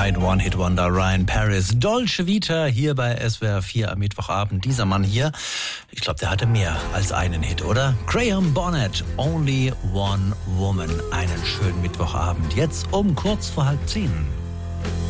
Ein One-Hit-Wonder, Ryan Paris. Dolce Vita hier bei SWR 4 am Mittwochabend. Dieser Mann hier, ich glaube, der hatte mehr als einen Hit, oder? Graham Bonnet, Only One Woman. Einen schönen Mittwochabend. Jetzt um kurz vor 9:30.